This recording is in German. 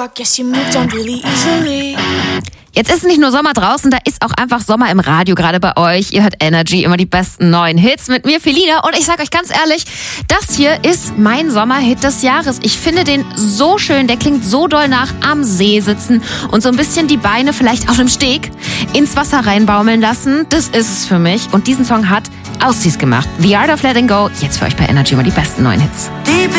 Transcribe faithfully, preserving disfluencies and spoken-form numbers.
I guess you moved on really easily. Jetzt ist nicht nur Sommer draußen, da ist auch einfach Sommer im Radio, gerade bei euch. Ihr hört Energy, immer die besten neuen Hits mit mir, Felina. Und ich sag euch ganz ehrlich, das hier ist mein Sommerhit des Jahres. Ich finde den so schön, der klingt so doll nach am See sitzen und so ein bisschen die Beine vielleicht auf dem Steg ins Wasser reinbaumeln lassen. Das ist es für mich. Und diesen Song hat Aussies gemacht. The Art of Letting Go, jetzt für euch bei Energy immer die besten neuen Hits.